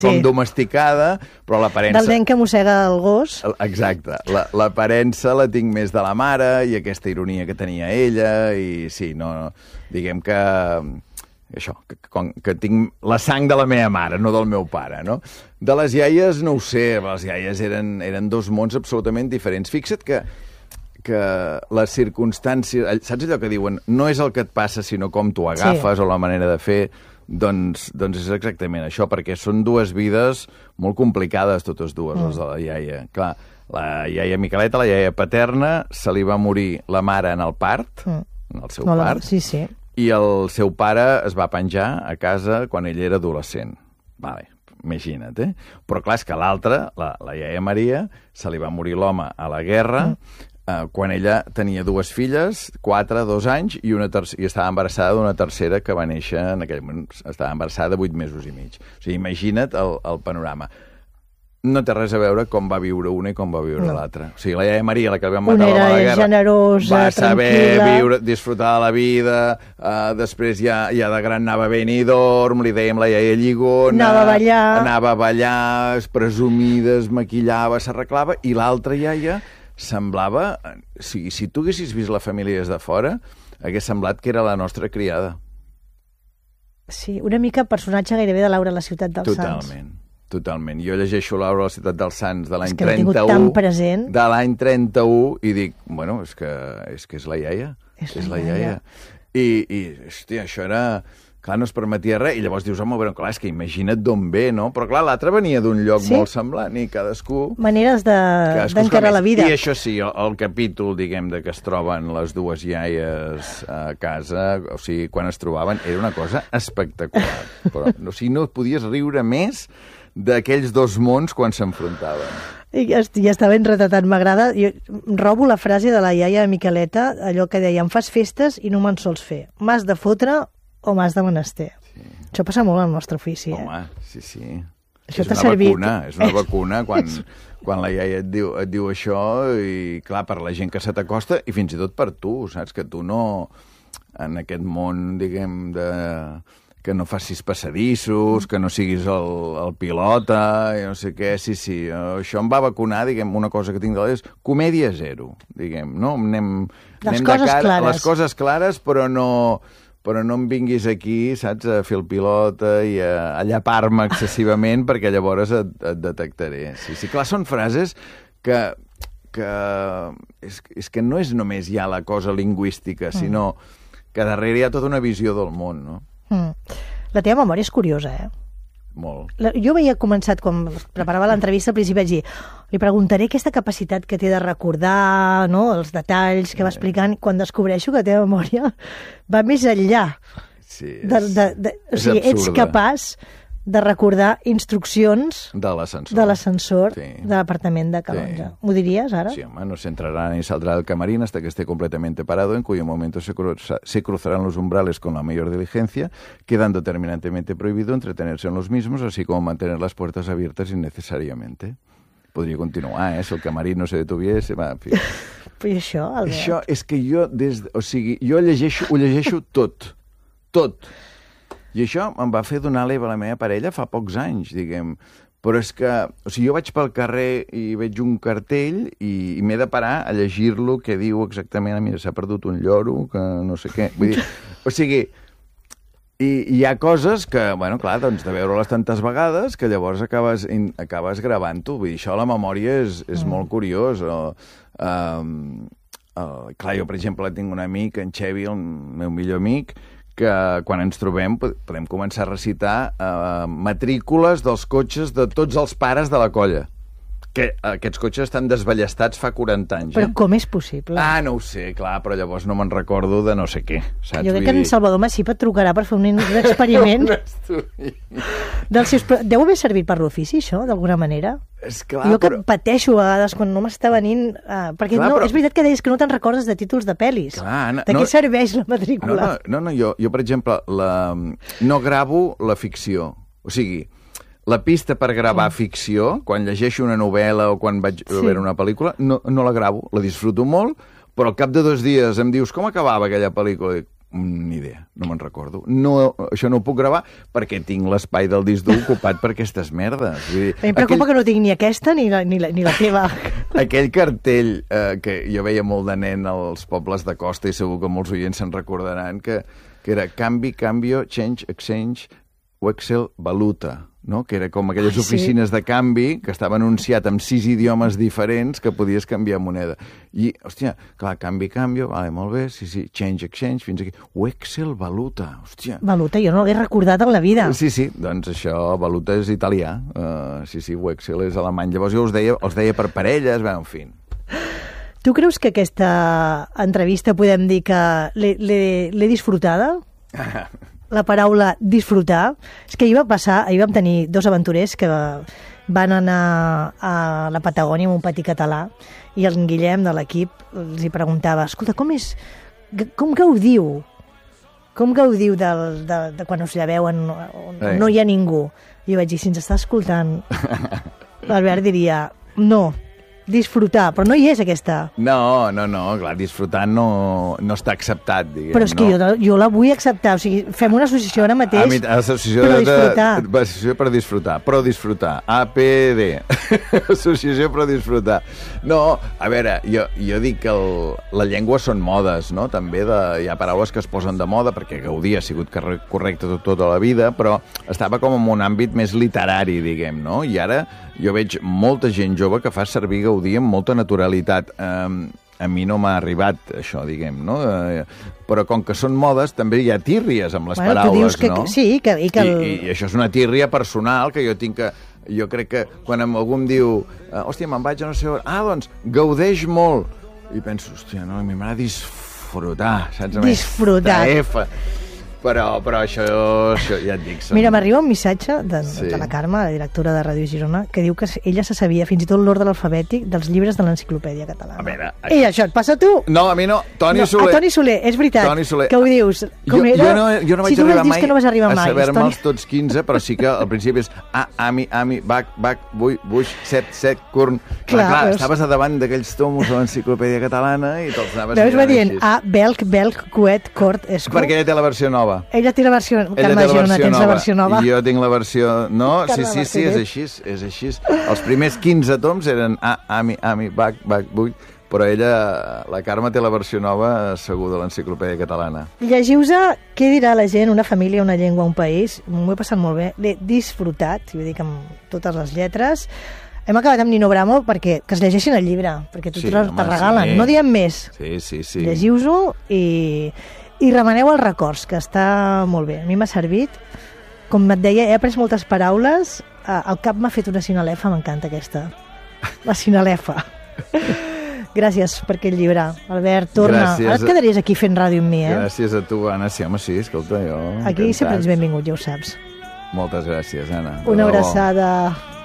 com domesticada, però l'aparença... Del nen que mossega el gos. Exacte. L'aparença la tinc més de la mare i aquesta ironia que tenia ella i sí, no, diguem que... Això, que tinc la sang de la meva mare, no del meu pare, no? De les iaies, no ho sé, les iaies eren dos mons absolutament diferents. Fixa't que les circumstàncies... Saps allò que diuen? No és el que et passa, sinó com t'ho agafes o la manera de fer... Doncs és exactament això, perquè són dues vides molt complicades, totes dues, les de la iaia. Clar, la iaia Miqueleta, la iaia paterna, se li va morir la mare en el part, en el seu part, sí. I el seu pare es va penjar a casa quan ell era adolescent. Vale, imagina't, eh? Però clar, és que l'altra, la iaia Maria, se li va morir l'home a la guerra, quan ella tenia dues filles, 4, 2 anys, i estava embarassada d'una tercera que va néixer en aquell moment, estava embarassada de 8 mesos i mig. O sigui, imagina't el panorama. No té res a veure com va viure una i com va viure l'altra. O sigui, la iaia Maria, la que va matar l'home a la guerra, generosa, va saber tranquil·la, disfrutar de la vida, després ja de gran anava a Benidorm, li dèiem la iaia Lligona, anava a ballar, es presumida, es maquillava, s'arreglava, i l'altra iaia semblava... O sigui, si tu haguessis vist la família des de fora, hagués semblat que era la nostra criada. Sí, una mica personatge gairebé de Laura a la ciutat dels Sants. Totalment. Jo llegeixo Laura a la ciutat dels Sants de l'any 31. És que l'he tingut tan present. De l'any 31 i dic, bueno, és que és la iaia. És la iaia. I, hòstia, això era... Clar, no es permetia res, i llavors dius, home, però clar, és que imagina't d'on ve, no? Però clar, l'altre venia d'un lloc molt semblant, i cadascú... Maneres d'encarar la vida. I això sí, el capítol, diguem, de que es troben les dues iaies a casa, o sigui, quan es trobaven, era una cosa espectacular. Però, o sigui, no podies riure més d'aquells dos mons quan s'enfrontaven. Ja està ben retratat, m'agrada. Jo robo la frase de la iaia Miqueleta, allò que deia, em fas festes i no me'n sols fer. M'has de fotre o m'has de menester. Sí. Això passa molt al nostre ofici, Home, sí. Això t'ha servit. És una vacuna quan la iaia et diu això, i clar, per la gent que se t'acosta, i fins i tot per tu, saps? Que tu no, en aquest món, diguem, que no facis passadissos, que no siguis el pilota, i no sé què, sí. Això em va vacunar, diguem, una cosa que tinc de és comèdia zero, diguem, no? Anem les coses clares. Les coses clares, però no em vinguis aquí, saps, a fer el pilota i a llapar-me excessivament, perquè llavors et detectaré. Sí, clar, són frases que és que no és només ja la cosa lingüística, sinó que darrere hi ha tota una visió del món, no? La teva memòria és curiosa, Molt. Jo havia començat, quan preparava l'entrevista, al principi vaig dir, li preguntaré aquesta capacitat que té de recordar, no?, els detalls que va explicant, quan descobreixo que la teva memòria va més enllà. Sí, o sigui, ets capaç de recordar instruccions de l'ascensor de l'apartament de Calonge. ¿M'ho diries ara? Sí, home, no se entrará ni saldrá del camarín hasta que esté completamente parado, en cuyo momento se cruzarán los umbrales con la mayor diligencia, quedando terminantemente prohibido entretenerse en los mismos, así como mantener las puertas abiertas innecesariamente. Podria continuar, si el camarí no se detuviese... Va, en fi. Però i això, Albert? Això és que jo, ho llegeixo tot. I això em va fer donar l'Eva a la meva parella fa pocs anys, diguem. Però és que, jo vaig pel carrer i veig un cartell i m'he de parar a llegir-lo, que diu exactament, mira, s'ha perdut un lloro, que no sé què. Vull dir, i hi ha coses que, bueno, clar, doncs de veure-les tantes vegades que llavors acabes gravant-ho. Vull dir, això a la memòria és molt curiós. Clar, jo, per exemple, tinc un amic, en Xevi, el meu millor amic, que quan ens trobem podem començar a recitar matrícules dels cotxes de tots els pares de la colla. Que aquests cotxes estan desballestats fa 40 anys. Però com és possible? No ho sé, clar, però llavors no me'n recordo de no sé què, saps? Jo crec que en Salvador Massip et trucarà per fer un experiment. Deu haver servit per l'ofici, això, d'alguna manera? Jo que pateixo a vegades quan no m'està venint... Perquè és veritat que deies que no te'n recordes de títols de pel·lis. De què serveix la matrícula? No, jo, per exemple, no gravo la ficció. O sigui, la pista per gravar ficció, quan llegeixo una novel·la o quan vaig a veure una pel·lícula, no la gravo, la disfruto molt, però al cap de 2 dies em dius com acabava aquella pel·lícula? Ni idea, no me'n recordo. No, això no ho puc gravar perquè tinc l'espai del disc dur ocupat per aquestes merdes. Vull dir, em preocupa que no tinc ni aquesta ni la teva. Aquell cartell que jo veia molt de nen als pobles de costa i segur que molts oients se'n recordaran, que era canvi, cambio, change, exchange, Wexel, valuta, no? Que era com aquelles oficines de canvi que estava anunciat amb 6 idiomes diferents que podies canviar moneda. I, hòstia, clar, canvi, cambio, vale, molt bé, sí, change, exchange, fins aquí. Wexel, valuta, hòstia. Valuta, jo no l'he recordat en la vida. Sí, doncs això, valuta és italià. Sí, Wexel és alemany. Llavors jo els deia per parelles, bé, en fi. Tu creus que aquesta entrevista podem dir que l'he disfrutada? La paraula disfrutar. És que ahir vam tenir 2 aventurers que van anar a la Patagònia amb un patí català i el Guillem de l'equip els hi preguntava, escolta, com gaudiu? Com gaudiu de quan us lleveu on no hi ha ningú? I jo vaig dir, si ens està escoltant, l'Albert diria, no, disfrutar, però no hi és aquesta. No, clar, disfrutar no està acceptat, diguem. Però és que jo la vull acceptar, o sigui, fem una associació ara mateix associació per disfrutar, pro disfrutar, APD, associació pro disfrutar. No, a veure, jo dic que la llengua són modes, no? També hi ha paraules que es posen de moda, perquè gaudir ha sigut correcte tota la vida, però estava com en un àmbit més literari, diguem, no? I ara jo veig molta gent jove que fa servir gaudir amb molta naturalitat. A mi no m'ha arribat això, diguem, no? Però com que són modes, també hi ha tírries amb les paraules, no? Sí, I això és una tírria personal que jo tinc que... Jo crec que quan algú em diu hòstia, me'n vaig a no sé on... doncs gaudeix molt. I penso, hòstia, no, a mi m'agrada disfrutar, saps? Disfrutar. Però això ja et dic... Mira, m'arriba un missatge de la Carme, la directora de Ràdio Girona, que diu que ella se sabia fins i tot l'ordre alfabètic dels llibres de l'Enciclopèdia Catalana. A veure... I això et passa a tu? No, a mi no. Toni Soler. A Toni Soler, és veritat. Que ho dius. Jo no vaig arribar mai a saber-me'ls tots 15, però sí que al principi és ami, bac, buix, set, curn... Clar, estaves a davant d'aquells tomos de l'Enciclopèdia Catalana i te'ls anaves... Veus, va dient belc, coet, cort, esco... Perquè ella té la versió nova. Ella té la versió... Carme Girona, tens la versió nova. I jo tinc la versió... No, sí, és així. Els primers 15 toms eren ami, bac, bull, però ella, la Carme, té la versió nova segur de l'Enciclopèdia Catalana. Llegiu-se què dirà la gent, una família, una llengua, un país. M'ho he passat molt bé. L'he disfrutat, ho dic amb totes les lletres. Hem acabat amb Nino Bravo perquè es llegeixin el llibre, perquè tu te'l regalen. No diem més. Sí. Llegiu-ho i remeneu els records, que està molt bé. A mi m'ha servit. Com et deia, he après moltes paraules. El cap m'ha fet una sinalefa, m'encanta aquesta. La sinalefa. Gràcies per aquest llibre. Albert, torna. Gràcies. Ara et quedaries aquí fent ràdio amb mi, eh? Gràcies a tu, Anna. Sí, home, sí, escolta, jo... Aquí sempre ets benvingut, ja ho saps. Moltes gràcies, Anna. Una abraçada.